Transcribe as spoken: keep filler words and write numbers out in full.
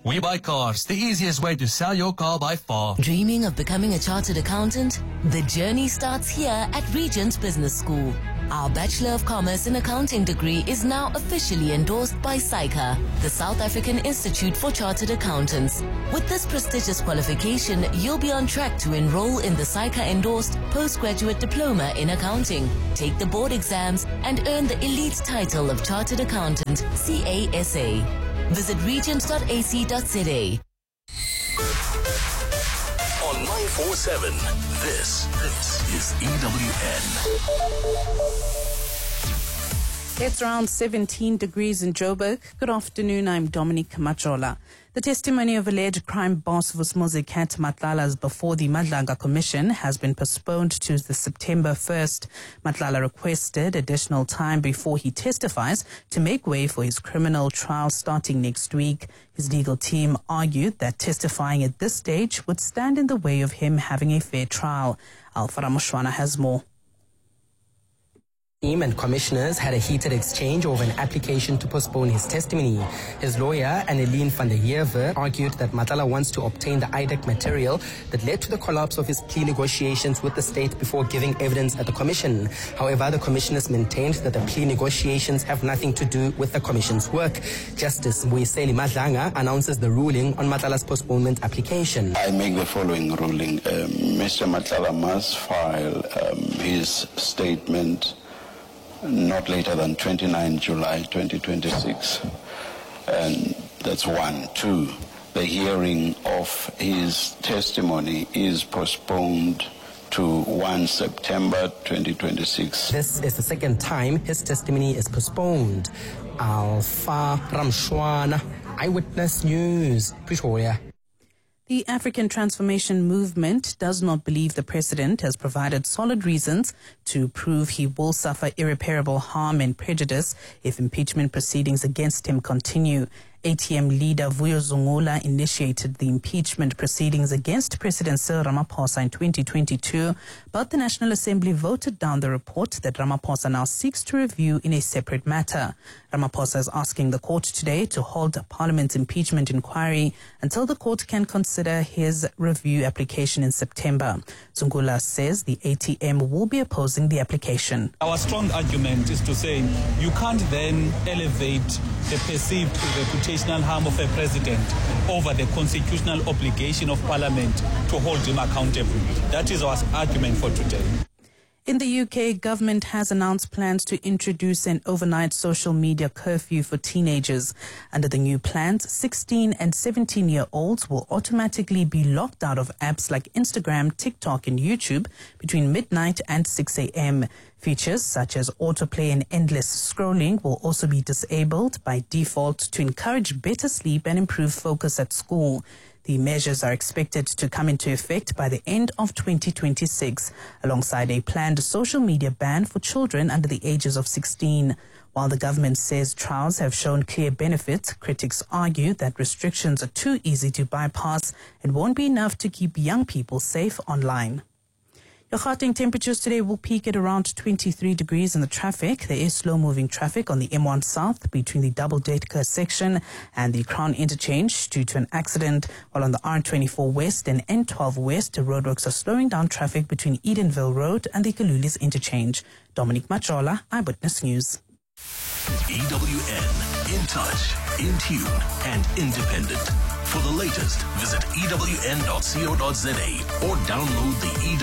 We Buy Cars, the easiest way to sell your car by far. Dreaming of becoming a chartered accountant? The journey starts here at Regent Business School. Our Bachelor of Commerce in Accounting degree is now officially endorsed by SAICA, the South African Institute for Chartered Accountants. With this prestigious qualification, you'll be on track to enroll in the SAICA-endorsed postgraduate diploma in accounting, take the board exams, and earn the elite title of Chartered Accountant, C A S A. Visit regent dot a c dot z a. On nine four seven, this, this is E W N. It's around seventeen degrees in Joburg. Good afternoon, I'm Dominique Majola. The testimony of alleged crime boss Vusmuzi Kat Matlalas before the Madlanga Commission has been postponed to the September first. Matlala requested additional time before he testifies to make way for his criminal trial starting next week. His legal team argued that testifying at this stage would stand in the way of him having a fair trial. Alpha Ramoshwana has more. Team and commissioners had a heated exchange over an application to postpone his testimony. His lawyer, Annelien van der Heever, argued that Matlala wants to obtain the I D E C material that led to the collapse of his plea negotiations with the state before giving evidence at the commission. However, the commissioners maintained that the plea negotiations have nothing to do with the commission's work. Justice Mbuyiseni Madlanga announces the ruling on Matlala's postponement application. I make the following ruling. Um, Mister Matlala must file um, his statement not later than twenty-ninth of July twenty twenty-six. And that's one. Two, the hearing of his testimony is postponed to first of September twenty twenty-six. This is the second time his testimony is postponed. Alpha Ramshwana, Eyewitness News, Pretoria. The African Transformation Movement does not believe the president has provided solid reasons to prove he will suffer irreparable harm and prejudice if impeachment proceedings against him continue. A T M leader Vuyo Zungula initiated the impeachment proceedings against President Cyril Ramaphosa in twenty twenty-two, but the National Assembly voted down the report that Ramaphosa now seeks to review in a separate matter. Ramaphosa is asking the court today to hold Parliament's impeachment inquiry until the court can consider his review application in September. Zungula says the A T M will be opposing the application. Our strong argument is to say you can't then elevate the perceived reputational harm of a president over the constitutional obligation of Parliament to hold him accountable. That is our argument for today. In the U K, government has announced plans to introduce an overnight social media curfew for teenagers. Under the new plans, sixteen and seventeen-year-olds will automatically be locked out of apps like Instagram, TikTok and YouTube between midnight and six a.m. Features such as autoplay and endless scrolling will also be disabled by default to encourage better sleep and improve focus at school. The measures are expected to come into effect by the end of twenty twenty-six, alongside a planned social media ban for children under the ages of sixteen. While the government says trials have shown clear benefits, critics argue that restrictions are too easy to bypass and won't be enough to keep young people safe online. Your Gauteng temperatures today will peak at around twenty-three degrees in the traffic. There is slow-moving traffic on the M one South between the double-decker section and the Crown Interchange due to an accident, while on the R twenty-four West and N twelve West, roadworks are slowing down traffic between Edenville Road and the Kalulis Interchange. Dominique Majola, Eyewitness News. E W N, in touch, in tune, and independent. For the latest, visit E W N dot co dot za or download the E W N